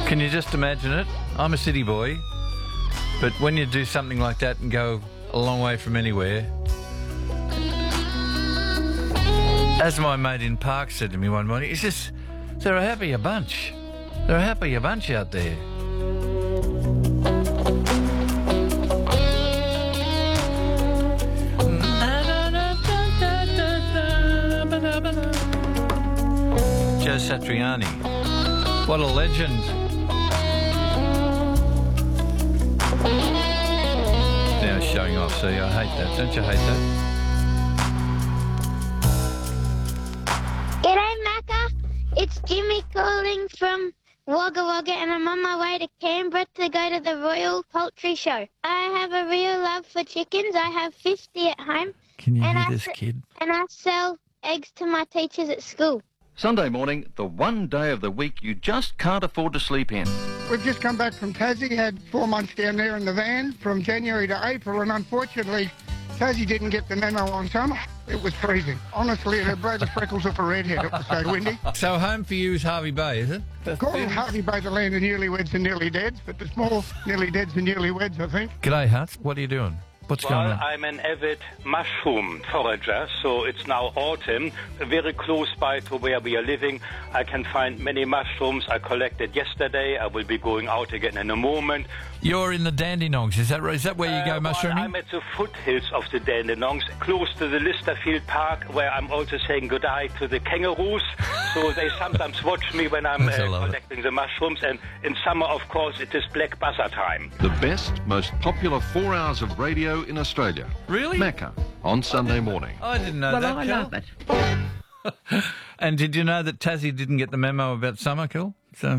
Can you just imagine it? I'm a city boy, but when you do something like that and go a long way from anywhere, as my mate in Park said to me one morning, he says, they're a happier bunch. They're a happier bunch out there. Joe Satriani. What a legend. Now showing off, see, I hate that. Don't you hate that? G'day, Macca. It's Jimmy calling from Wagga Wagga, and I'm on my way to Canberra to go to the Royal Poultry Show. I have a real love for chickens. I have 50 at home. Can you and hear I this kid? And I sell eggs to my teachers at school. Sunday morning, the one day of the week you just can't afford to sleep in. We've just come back from Tassie, had 4 months down there in the van from January to April, and unfortunately, Tassie didn't get the memo on summer. It was freezing. Honestly, it broke the freckles off a redhead. It was so windy. So home for you is Harvey Bay, is it? Call it Harvey Bay, the land of newlyweds and nearly deads, but it's more nearly deads than newlyweds, I think. G'day, Hutz. What are you doing? What's going on? I'm an avid mushroom forager, so it's now autumn. Very close by to where we are living, I can find many mushrooms. I collected yesterday. I will be going out again in a moment. You're in the Dandenongs, is that right? Is that where you go mushrooming? I'm at the foothills of the Dandenongs, close to the Listerfield Park, where I'm also saying goodbye to the kangaroos. So they sometimes watch me when I'm collecting the mushrooms. And in summer, of course, it is black buzzer time. The best, most popular 4 hours of radio in Australia. Really? Macca on Sunday morning. I didn't know that, I Kel. love it. And did you know that Tassie didn't get the memo about summer, Kel? So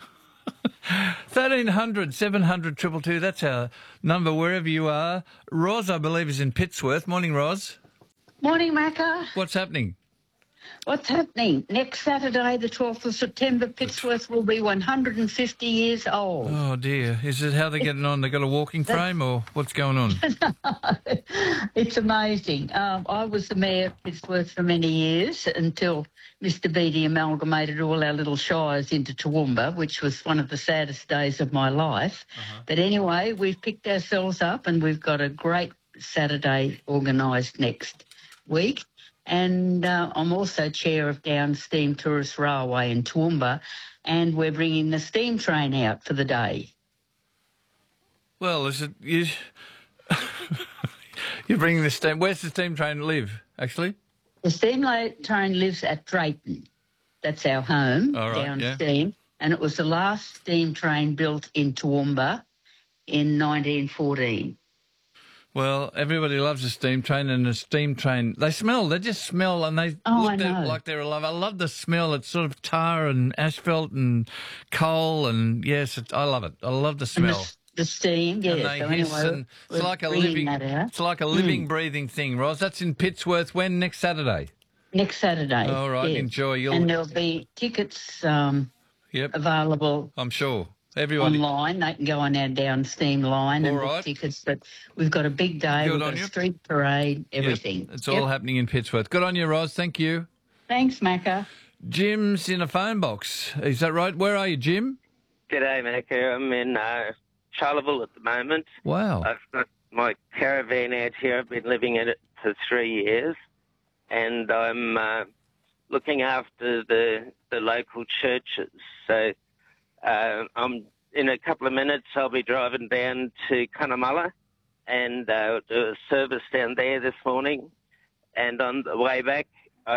1300 700 222, that's our number wherever you are. Roz, I believe, is in Pittsworth. Morning, Roz. Morning, Macca. What's happening? What's happening? Next Saturday, the 12th of September, Pittsworth will be 150 years old. Oh, dear. Is it how they're getting on? They got a walking frame or what's going on? It's amazing. I was the mayor of Pittsworth for many years until Mr. Beattie amalgamated all our little shires into Toowoomba, which was one of the saddest days of my life. But anyway, we've picked ourselves up and we've got a great Saturday organised next week. And I'm also chair of Down Steam Tourist Railway in Toowoomba, and we're bringing the steam train out for the day. Well, is it you? You're bringing the steam. Where's the steam train live? Actually, the steam train lives at Drayton. That's our home, Down Steam, and it was the last steam train built in Toowoomba in 1914. Well, everybody loves a steam train, and a steam train, they just smell, and they look like they're alive. I love the smell. It's sort of tar and asphalt and coal, and yes, I love it. I love the smell. The steam, yes. And they hiss, and it's like a living, breathing thing, Roz. That's in Pittsworth. When? Next Saturday? Next Saturday. All right, yes. enjoy. And there'll be tickets available. I'm sure. Everybody. Online, they can go on our Down Steam line and book tickets. But we've got a big day. We've got a street parade, everything. Yep. It's all happening in Pittsworth. Good on you, Roz. Thank you. Thanks, Macca. Jim's in a phone box. Is that right? Where are you, Jim? G'day, Macca. I'm in Charleville at the moment. Wow. I've got my caravan out here. I've been living in it for 3 years, and I'm looking after the local churches. So I'm in a couple of minutes. I'll be driving down to Cunnamulla and do a service down there this morning. And on the way back,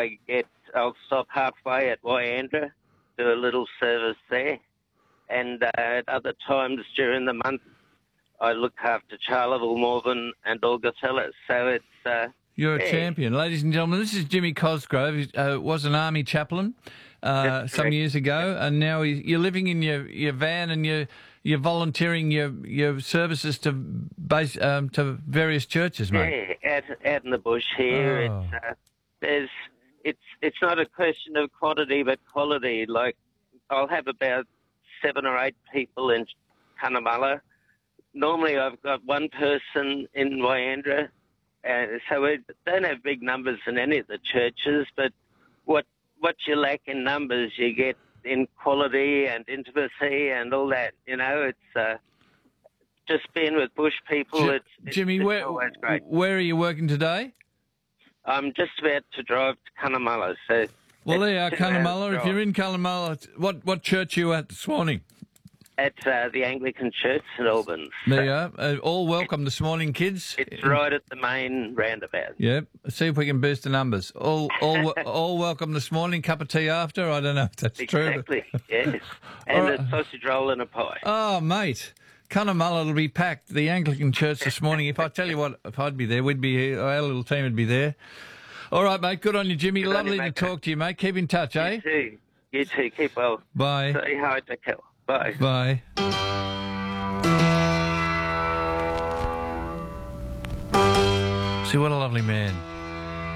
I'll stop halfway at Wyandra, do a little service there. And at other times during the month, I look after Charleville, Morven and Algeciras. So it's... You're a champion. Ladies and gentlemen, this is Jimmy Cosgrove. He was an army chaplain some years ago, and now you're living in your van and you're volunteering your services to various churches, mate. Yeah, out in the bush here. Oh. It's not a question of quantity but quality. Like, I'll have about 7 or 8 people in Cunnamulla. Normally I've got one person in Wyandra. So we don't have big numbers in any of the churches, but what you lack in numbers, you get in quality and intimacy and all that. You know, it's just being with bush people. It's Jimmy, always great. Where are you working today? I'm just about to drive to Cunnamulla. So well, there you are, 2 hours Cunnamulla. If drive. you're in Cunnamulla, what church are you at this morning? At the Anglican Church, St Albans. There you are. All welcome this morning, kids. It's right at the main roundabout. Yep. See if we can boost the numbers. All welcome this morning. Cup of tea after. I don't know if that's true. Exactly. Yes. And right. a sausage roll and a pie. Oh, mate. Cunnamulla will be packed. The Anglican Church this morning. If I tell you what, if I'd be there, we'd be here. Our little team would be there. All right, mate. Good on you, Jimmy. Good on Lovely you, to mate. talk to you, mate. Keep in touch, eh? You too. You too. Keep well. Bye. Say hi to Kel. Bye. Bye. See, what a lovely man.